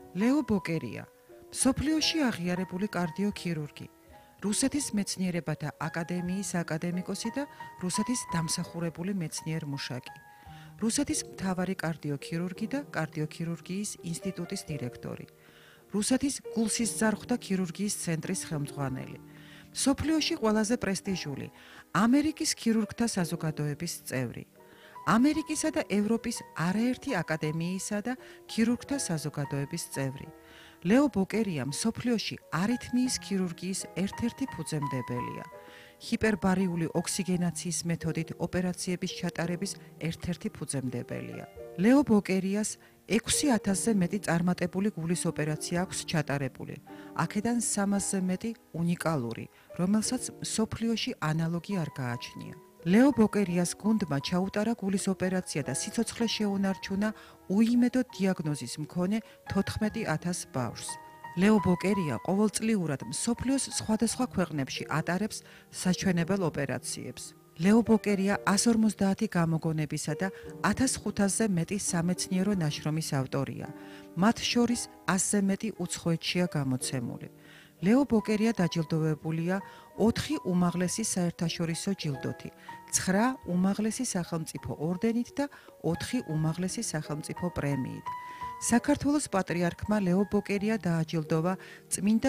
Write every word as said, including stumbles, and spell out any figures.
ლეო ბოკერია, მსოფლიოში აღიარებული კარდიოქირურგი, რუსეთის მეცნიერებათა აკადემიის აკადემიკოსი და რუსეთის დამსახურებული მეცნიერ-მუშაკი, რუსეთის მთავარი კარდიოქირურგი და კარდიოქირურგიის ინსტიტუტის დირექტორი, რუსეთის გულსისძარღვთა ქირურგიის ცენტრის ხელმძღვანელი, მსოფლიოში ყველაზე პრესტიჟული ამერიკის ქირურგთა საზოგადოების წევრი, ამერიკისა და ევროპის არაერთი აკადემიისა და ქირურგთა საზოგადოების წევრი. ლეო ბოკერია მსოფლიოში არითმიის ქირურგიის ერთ-ერთი ფუძემდებელია. ჰიპერბარიული ოქსიგენაციის მეთოდით ოპერაციების ჩატარების ერთ-ერთი ფუძემდებელია. ლეო ბოკერიას ექვსი ათასზე მეტი წარმატებული გულის ოპერაცია აქვს ჩატარებული, აქედან სამასზე მეტი უნიკალური, რომელსაც მსოფლიოში ანალოგი არ გააჩნია. ლეო ბოკერიას გუნდმა ჩაუტარა გულის ოპერაცია და სიცოცხლე შეუნარჩუნა უიმედო დიაგნოზის მქონე თოთხმეტი ათას ბავშვს. ლეო ბოკერია ყოველწლიურად მსოფლიოს სხვადასხვა ქვეყნებში ატარებს საჩვენებელ ოპერაციებს. ლეო ბოკერია εκατს ორმოცდაათი გამოგონებისა და ათას ხუთასზე მეტი სამეცნიერო ნაშრომის ავტორია, მათ შორის ასზე მეტი უცხოეთშია გამოცემული. ლეო ბოკერია დაჯილდოვებულია ოთხი უმაღლესი საერთაშორისო ჯილდოთი, ცხრა უმაღლესი სახელმწიფო ორდენით და ოთხი უმაღლესი სახელმწიფო პრემიით. საქართველოს პატრიარქმა ლეო ბოკერია დააჯილდოვა წმინდა